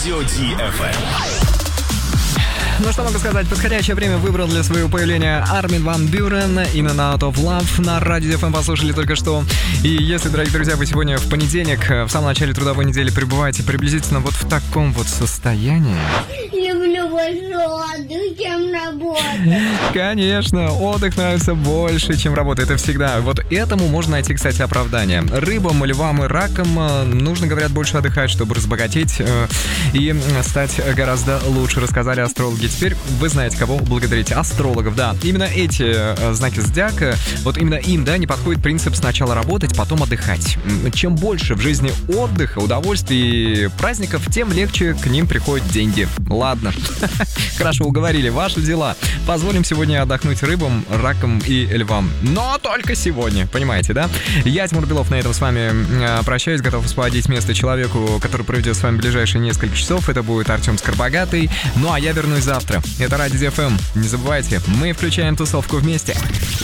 Радио DFM. Ну что могу сказать, подходящее время выбрал для своего появления Армин ван Бюрен, In and Out of Love на Радио DFM послушали только что. И если, дорогие друзья, вы сегодня в понедельник, в самом начале трудовой недели пребываете приблизительно вот в таком вот состоянии. Люблю больше отдых, чем работать. Конечно, отдых нравится больше, чем работа, это всегда. Вот этому можно найти, кстати, оправдание. Рыбам, львам и ракам нужно, говорят, больше отдыхать, чтобы разбогатеть и стать гораздо лучше, рассказали астрологи. Теперь вы знаете, кого благодарить. Астрологов, да. Именно эти знаки зодиака, вот именно им, да, не подходит принцип сначала работать, потом отдыхать. Чем больше в жизни отдыха, удовольствий и праздников, тем легче к ним приходят деньги. Ладно, хорошо, уговорили, ваши дела. Позволим сегодня отдохнуть рыбам, ракам и львам. Но только сегодня, понимаете, да? Я, Тимур Белов, на этом с вами прощаюсь, готов освободить место человеку, который проведет с вами ближайшие несколько часов. Это будет Артем Скоробогатый. Ну а я вернусь завтра. Это Радио DFM. Не забывайте, мы включаем тусовку вместе.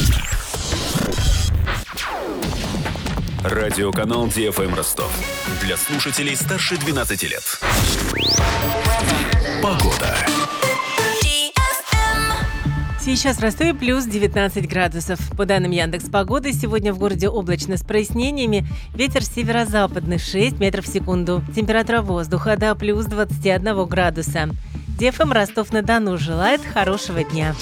Радиоканал DFM Ростов. Для слушателей старше 12 лет. Погода. Сейчас в Ростове плюс 19 градусов. По данным Яндекс.Погоды, сегодня в городе облачно с прояснениями. Ветер северо-западный 6 метров в секунду. Температура воздуха до плюс 21 градуса. DFM Ростов-на-Дону желает хорошего дня.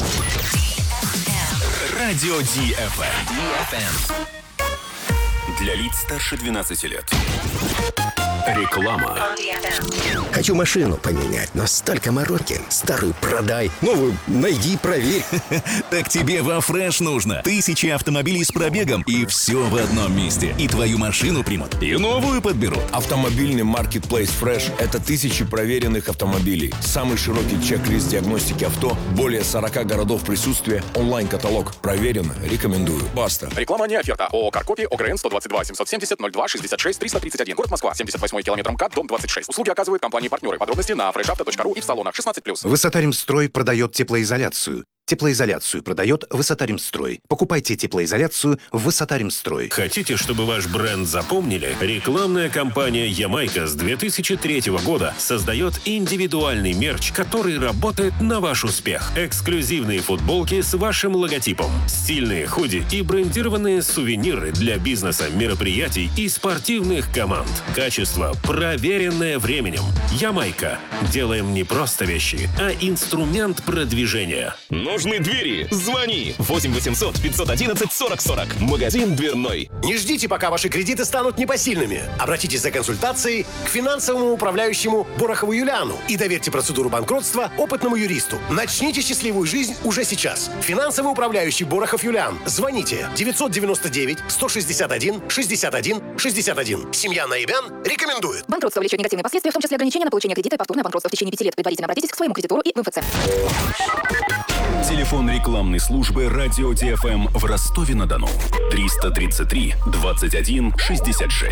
Радио DFM. Для лиц старше 12 лет. Реклама. Хочу машину поменять, но столько мороки. Старую продай, новую найди, проверь. Так тебе во Фреш нужно. Тысячи автомобилей с пробегом, и все в одном месте. И твою машину примут, и новую подберут. Автомобильный маркетплейс Fresh – это тысячи проверенных автомобилей. Самый широкий чек-лист диагностики авто, более 40 городов присутствия, онлайн-каталог. Проверено, рекомендую. Баста. Реклама не оферта. ООО «Каркопи», ОГРН 122 770 02 66 331. Город Москва, 78 километр МКАД, дом 26. Услуги оказывают компании-партнеры. Подробности на freshauto.ru и в салонах 16+. Высотаримстрой продает теплоизоляцию. Теплоизоляцию продает Высотаримстрой. Покупайте теплоизоляцию в Высотаримстрой. Хотите, чтобы ваш бренд запомнили? Рекламная кампания «Ямайка» с 2003 года создает индивидуальный мерч, который работает на ваш успех. Эксклюзивные футболки с вашим логотипом, стильные худи и брендированные сувениры для бизнеса, мероприятий и спортивных команд. Качество, проверенное временем. «Ямайка». Делаем не просто вещи, а инструмент продвижения. Нужны двери? Звони 8 800 511 40 40. Магазин дверной. Не ждите, пока ваши кредиты станут непосильными. Обратитесь за консультацией к финансовому управляющему Борохову Юлиану и доверьте процедуру банкротства опытному юристу. Начните счастливую жизнь уже сейчас. Финансовый управляющий Борохов Юлиан. Звоните 999 161 61 61. Семья Наибян рекомендует. Банкротство влечет негативные последствия, в том числе ограничения на получение кредита и повторное банкротство в течение 5 лет. Предварительно обратитесь к своему кредитору и в МФЦ. Телефон рекламной службы Радио DFM в Ростове-на-Дону. 333 21 66.